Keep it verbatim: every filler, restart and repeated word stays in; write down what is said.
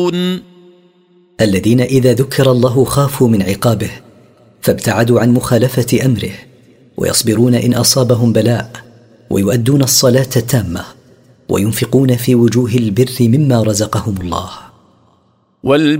الذين إذا ذكر الله خافوا من عقابه فابتعدوا عن مخالفة أمره، ويصبرون إن أصابهم بلاء، ويؤدون الصلاة التامة، وينفقون في وجوه البر مما رزقهم الله.